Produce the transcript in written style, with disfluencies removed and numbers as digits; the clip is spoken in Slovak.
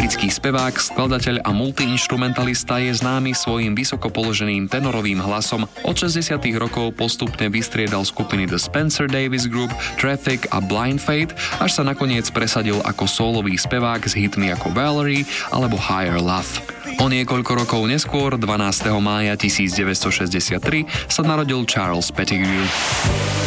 Britský spevák, skladateľ a multiinštrumentalista je známy svojím vysoko položeným tenorovým hlasom. Od 60. rokov postupne vystriedal skupiny The Spencer Davis Group, Traffic a Blind Faith, až sa nakoniec presadil ako sólový spevák s hitmi ako Valerie alebo Higher Love. O niekoľko rokov neskôr, 12. mája 1963, sa narodil Charles Pettigrew.